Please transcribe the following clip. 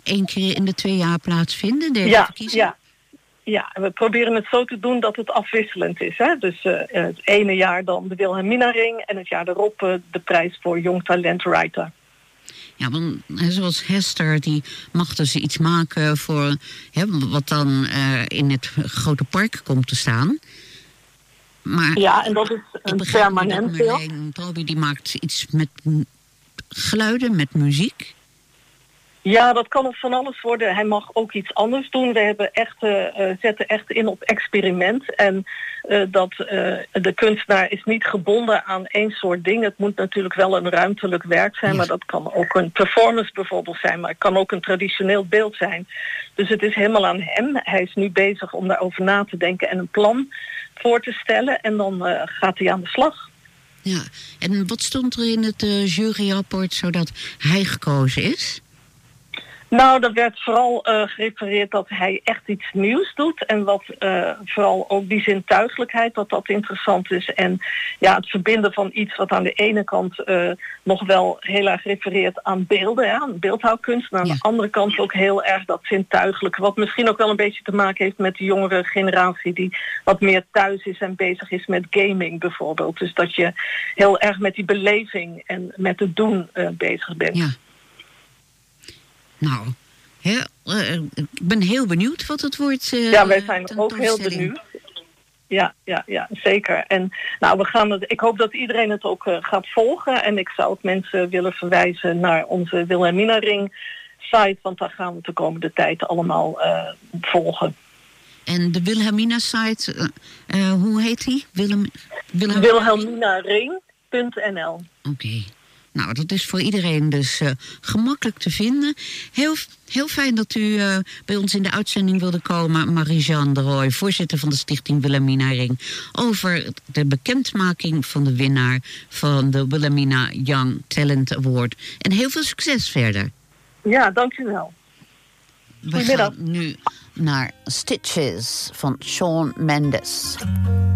één keer in de 2 jaar plaatsvinden, deze verkiezingen? Ja, en we proberen het zo te doen dat het afwisselend is. Hè? Dus het ene jaar dan de Wilhelminaring en het jaar erop de prijs voor jong talent writer. Ja, want zoals Hester, die mag dus iets maken voor wat dan in het grote park komt te staan. Maar ja, en dat is een permanent beeld. Marleen Toby die maakt iets met geluiden, met muziek. Ja, dat kan van alles worden. Hij mag ook iets anders doen. We hebben zetten echt in op experiment. En de kunstenaar is niet gebonden aan één soort ding. Het moet natuurlijk wel een ruimtelijk werk zijn. Maar dat kan ook een performance bijvoorbeeld zijn. Maar het kan ook een traditioneel beeld zijn. Dus het is helemaal aan hem. Hij is nu bezig om daarover na te denken en een plan voor te stellen. En dan gaat hij aan de slag. Ja, en wat stond er in het juryrapport zodat hij gekozen is? Nou, er werd vooral gerefereerd dat hij echt iets nieuws doet. En wat vooral ook die zintuigelijkheid, dat interessant is. En ja, het verbinden van iets wat aan de ene kant nog wel heel erg refereert aan beelden, aan beeldhouwkunst. Maar aan de andere kant ook heel erg dat zintuigelijke. Wat misschien ook wel een beetje te maken heeft met de jongere generatie die wat meer thuis is en bezig is met gaming bijvoorbeeld. Dus dat je heel erg met die beleving en met het doen bezig bent. Ja. Nou, ik ben heel benieuwd wat het wordt. Ja, wij zijn ook heel benieuwd. Ja, zeker. En nou, ik hoop dat iedereen het ook gaat volgen. En ik zou ook mensen willen verwijzen naar onze Wilhelminaring site, want daar gaan we de komende tijd allemaal volgen. En de Wilhelmina site, hoe heet die? Wilhelminaring.nl. Oké. Nou, dat is voor iedereen dus gemakkelijk te vinden. Heel fijn dat u bij ons in de uitzending wilde komen. Marie-Jeanne de Rooij, voorzitter van de Stichting Wilhelminaring, over de bekendmaking van de winnaar van de Wilhelmina Young Talent Award. En heel veel succes verder. Ja, dankjewel. We gaan nu naar Stitches van Shawn Mendes.